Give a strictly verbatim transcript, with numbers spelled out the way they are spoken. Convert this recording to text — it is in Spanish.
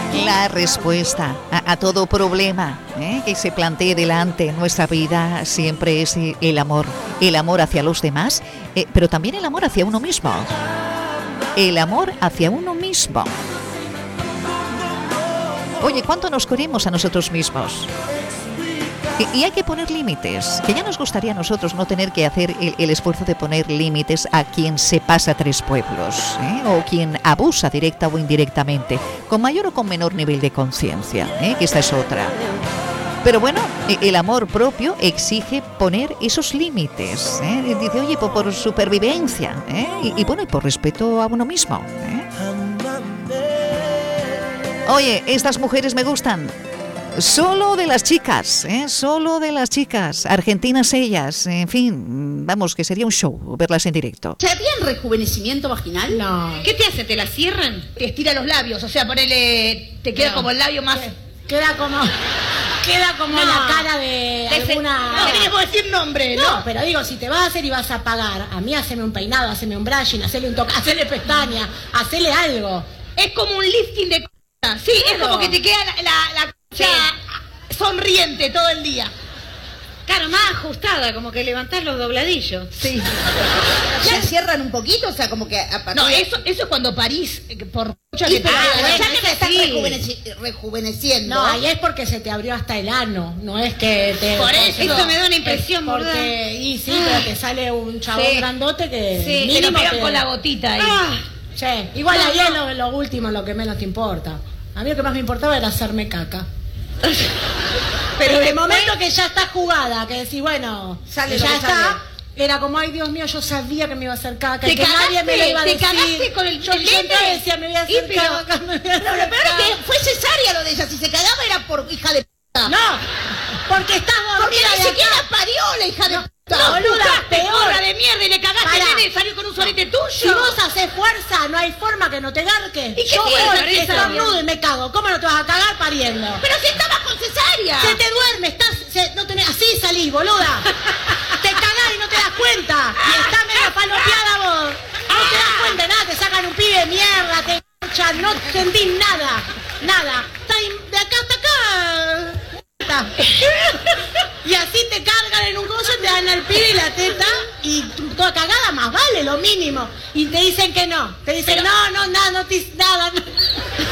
La respuesta a, a todo problema ¿eh? que se plantee delante en nuestra vida siempre es el amor. El amor hacia los demás, eh, pero también el amor hacia uno mismo. El amor hacia uno mismo. Oye, ¿cuánto nos queremos a nosotros mismos? Y, y hay que poner límites, que ya nos gustaría a nosotros no tener que hacer el, el esfuerzo de poner límites a quien se pasa tres pueblos, ¿eh? o quien abusa directa o indirectamente, con mayor o con menor nivel de conciencia, ¿eh? que esta es otra. Pero bueno, el amor propio exige poner esos límites, ¿eh? Dice, oye, por, por supervivencia, ¿eh? y, y bueno, y por respeto a uno mismo, ¿eh? Oye, estas mujeres me gustan. Solo de las chicas, ¿eh? Solo de las chicas, argentinas ellas, en fin, vamos, que sería un show verlas en directo. ¿Se hacían rejuvenecimiento vaginal? No. ¿Qué te hace? ¿Te la cierran? Te estira los labios, o sea, ponele, te queda no. como el labio más... Queda como... Queda como no. la cara de alguna... No, queríamos decir nombre, ¿no? No, pero digo, si te vas a hacer y vas a pagar, a mí haceme un peinado, haceme un brushing, hacele un toque, hacele pestaña, hacele algo. Es como un lifting de... Sí, claro. Es como que te queda la... la, la... Sí. Sonriente todo el día. Claro, más ajustada, como que levantás los dobladillos. Sí. ¿Se cierran un poquito? O sea, como que... A no, eso, eso es cuando parís por mucho que te... Ah, bueno, ya que te están sí. rejuveneci rejuveneciendo. No, ahí es porque se te abrió hasta el ano. No es que te... Por eso. Eso me da una impresión, porque, ¿verdad? Y sí, pero te sale un chabón sí. grandote que... Sí, te lo pegan que... con la gotita ahí. Ah, sí. Igual no, ahí no. es lo, lo último, lo que menos te importa. A mí lo que más me importaba era hacerme caca. Pero de momento que ya está jugada, que decís, bueno, sale ya está, sale. Era como, ay Dios mío, yo sabía que me iba a hacer caca, que cagaste, nadie me lo iba a te decir. Te cagaste con el, yo, el yo nene. decía, me voy a hacer pero, caca, me voy a hacer no, lo peor caca. es que fue cesárea lo de ella, si se cagaba era por hija de puta. No, porque estás dormida. Porque ni siquiera parió la hija de no, puta. No, boluda, peor de mierda y le cagaste al nene y salió con un solete tuyo. Si vos haces fuerza, no hay forma que no te garque. ¿Y qué yo te estornudo y me cago. ¿Cómo no te vas a cagar pariendo? Pero si estabas con cesárea. Se te duerme, estás, se, no tenés, así salís, boluda. Te cagás y no te das cuenta. Y estás medio palopeada vos. No te das cuenta de nada, te sacan un pibe de mierda, te echan, no sentís nada. Nada. De acá hasta acá. Y así te cargan en un coso, te dan al pibe y la teta y toda cagada más vale, lo mínimo. Y te dicen que no, te dicen pero, no, no, nada, no te nada. No.